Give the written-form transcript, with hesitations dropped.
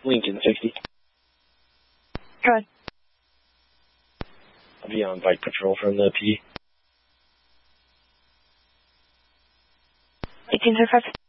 Lincoln 60. Go ahead. I'll be on bike patrol from the PD. 1805.